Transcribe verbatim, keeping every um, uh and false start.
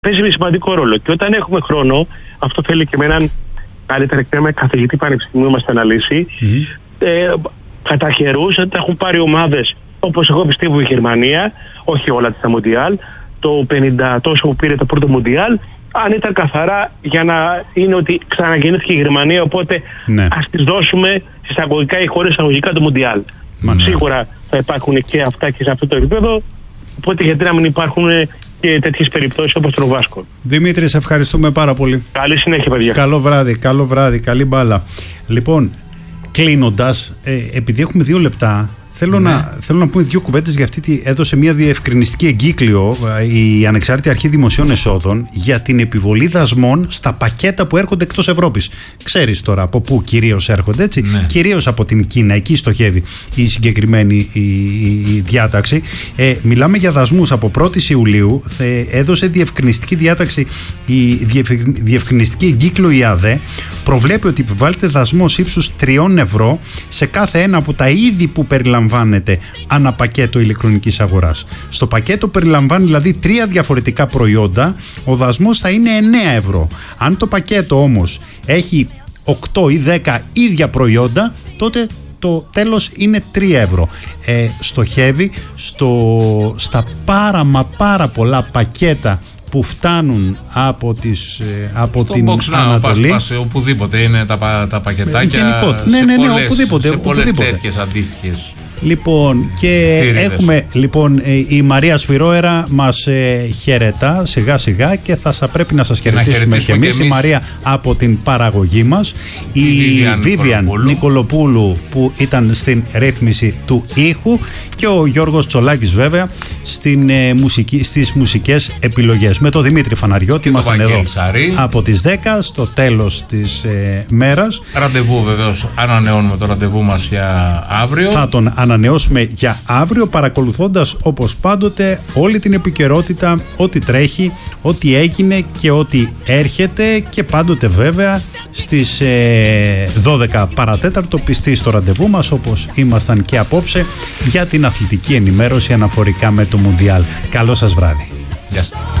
παίζει σημαντικό ρόλο. Και όταν έχουμε χρόνο, αυτό θέλει και με έναν καλύτερα και με καθηγητή πανεπιστημίου μας θα αναλύσει. Mm. Ε, κατά χερούς τα έχουν πάρει ομάδες όπως εγώ πιστεύω η Γερμανία, όχι όλα τα Μουντιάλ, το πενήντα τόσο που πήρε το πρώτο Μουντιάλ, αν ήταν καθαρά για να είναι ότι ξαναγεννήθηκε η Γερμανία, οπότε ναι. ας τις δώσουμε εισαγωγικά ή χωρίς εισαγωγικά το Μουντιάλ. Mm. Σίγουρα θα υπάρχουν και αυτά και σε αυτό το επίπεδο, οπότε γιατί να μην υπάρχουν και τέτοιες περιπτώσεις όπως τον Βάσκο. Δημήτρη, σε ευχαριστούμε πάρα πολύ. Καλή συνέχεια, παιδιά. Καλό βράδυ, καλό βράδυ, καλή μπάλα. Λοιπόν, κλείνοντας, ε, επειδή έχουμε δύο λεπτά, θέλω, ναι. να, θέλω να πούμε δύο κουβέντες για αυτή τη. Έδωσε μια διευκρινιστική εγκύκλιο η Ανεξάρτητη Αρχή Δημοσίων Εσόδων για την επιβολή δασμών στα πακέτα που έρχονται εκτός Ευρώπης. Ξέρεις τώρα από πού κυρίως έρχονται, έτσι. Ναι. Κυρίως από την Κίνα. Εκεί στοχεύει η συγκεκριμένη η, η, η διάταξη. Ε, μιλάμε για δασμούς από πρώτη Ιουλίου. Θε, έδωσε διευκρινιστική διάταξη η διευκρινιστική εγκύκλιο η ΑΔΕ. Προβλέπει ότι επιβάλλεται δασμός ύψους τριών ευρώ σε κάθε ένα από τα είδη που περιλαμβάνεται ανά πακέτο ηλεκτρονικής αγοράς. Στο πακέτο περιλαμβάνει δηλαδή τρία διαφορετικά προϊόντα, ο δασμός θα είναι εννέα ευρώ. Αν το πακέτο όμως έχει οκτώ ή δέκα ίδια προϊόντα, τότε το τέλος είναι τρία ευρώ. Ε, στοχεύει στο, στα πάρα μα πάρα πολλά πακέτα που φτάνουν από, τις, από την box Ανατολή. Πας, πας, οπουδήποτε είναι τα, τα πακετάκια. Σε ναι, ναι, ναι, πολλές, οπουδήποτε, σε πολλές οπουδήποτε. τέτοιες αντίστοιχες. Λοιπόν, και θηρίδες. Έχουμε λοιπόν η Μαρία Σφυρόερα μας ε, χαιρετά σιγά σιγά και θα, θα πρέπει να σας χαιρετήσουμε και εμείς. Η Μαρία από την παραγωγή μας, η Βίβιαν Νικολοπούλου. Νικολοπούλου που ήταν στην ρύθμιση του ήχου και ο Γιώργος Τσολάκης βέβαια στην, ε, μουσική, στις μουσικές επιλογές. Με τον Δημήτρη Φαναριώτη ήμασταν εδώ Σαρή. Από τις δέκα στο τέλος της ε, μέρας. Ραντεβού βεβαίως, ανανεώνουμε το ραντεβού μας για αύριο. Θα τον ανανεώσουμε για αύριο, παρακολουθώντας όπως πάντοτε όλη την επικαιρότητα, ό,τι τρέχει, ό,τι έγινε και ό,τι έρχεται, και πάντοτε βέβαια στις ε, δώδεκα παρατέταρτο πιστοί στο ραντεβού μας, όπως ήμασταν και απόψε, για την αθλητική ενημέρωση αναφορικά με το Μουντιάλ. Καλό σας βράδυ. Γεια σας.